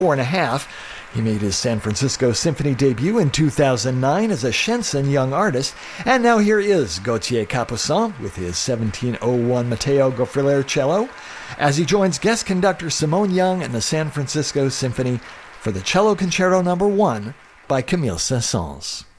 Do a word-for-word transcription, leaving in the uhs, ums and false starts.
four and a half. He made his San Francisco Symphony debut in two thousand nine as a Shenson young artist, and now here is Gauthier Capuçon with his seventeen oh one Matteo Goffreler cello as he joins guest conductor Simone Young and the San Francisco Symphony for the Cello Concerto Number one by Camille Saint-Saëns.